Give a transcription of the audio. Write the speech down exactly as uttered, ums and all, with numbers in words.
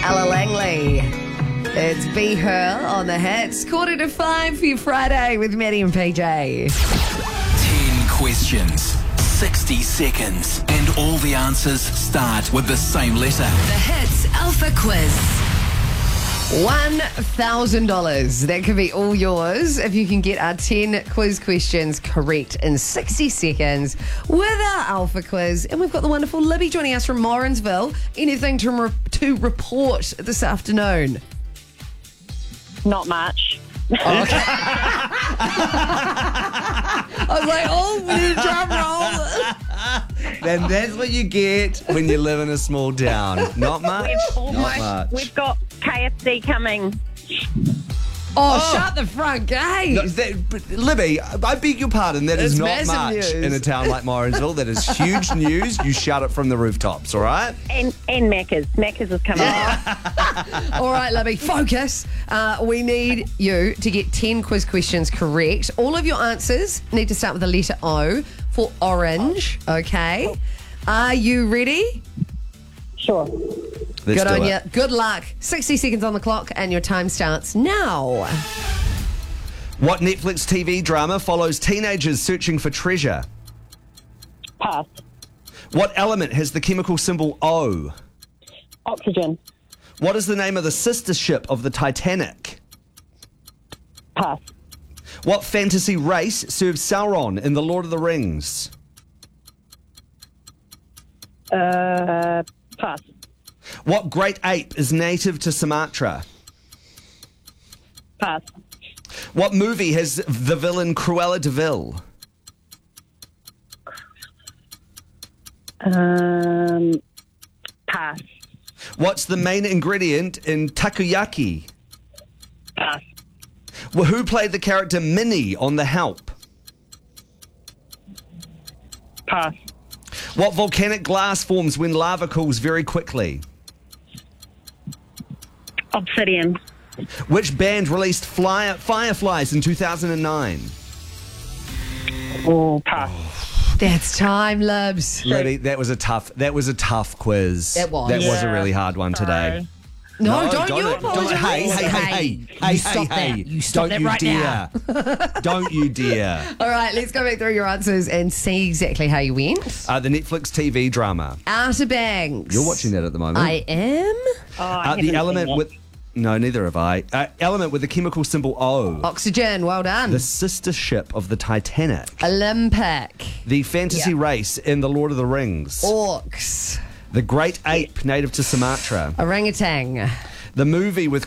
Ella Langley. It's Be Her on the hits. Quarter to five for your Friday with Maddie and P J. Ten questions, sixty seconds, and all the answers start with the same letter. The Hits Alpha Quiz. one thousand dollars. That could be all yours if you can get our ten quiz questions correct in sixty seconds with our Alpha Quiz. And we've got the wonderful Libby joining us from Morrinsville. Anything to, re- to report this afternoon? Not much. Oh, okay. I was like, oh, we need a drum roll. Then that's what you get when you live in a small town. Not much. We've, Not much. we've got K F C coming. Oh, Oh. shut the front gate. No, that, but Libby, I beg your pardon. That is It's not massive much news. in a town like Morrinsville. That is huge news. You shout it from the rooftops, all right? And and Macca's. Macca's is coming. All right, Libby, focus. Uh, we need you to get ten quiz questions correct. All of your answers need to start with the letter O for orange, okay? Are you ready? Sure. Let's Good do on it. you. Good luck. sixty seconds on the clock and your time starts now. What Netflix T V drama follows teenagers searching for treasure? Pass. What element has the chemical symbol O? Oxygen. What is the name of the sister ship of the Titanic? Pass. What fantasy race serves Sauron in The Lord of the Rings? Uh, pass. What great ape is native to Sumatra? Pass. What movie has the villain Cruella de Vil? Um, pass. What's the main ingredient in takoyaki? Pass. Well, who played the character Minnie on The Help? Pass. What volcanic glass forms when lava cools very quickly? Obsidian. Which band released Fly- Fireflies in two thousand nine? Oh, pass. That's time, Libs. Libby, that was a tough. That was a tough quiz. That was. That was a Yeah. really hard one today. No, No, don't, don't you it- don't- apologise. hey, hey, hey, hey, You hey, stop hey, that. hey. You stop Don't that you right dare. now. Don't you dare. All right, let's go back through your answers and see exactly how you went. Uh, the Netflix T V drama. Outer Banks. You're watching that at the moment. I am. Oh, I Uh, haven't the seen element it. with. No, neither have I. Uh, element with the chemical symbol O. Oxygen, well done. The sister ship of the Titanic. Olympic. The fantasy race in The Lord of the Rings. Orcs. The great ape native to Sumatra. Orangutan. The movie with